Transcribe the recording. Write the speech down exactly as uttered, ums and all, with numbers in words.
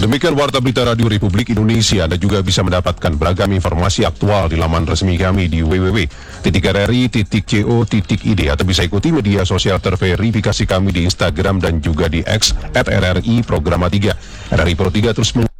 Demikian Warta Berita Radio Republik Indonesia. Anda juga bisa mendapatkan beragam informasi aktual di laman resmi kami di w w w titik r r i titik co titik i d atau bisa ikuti media sosial terverifikasi kami di Instagram dan juga di X at R R I Programa tiga. R R I Pro tiga terus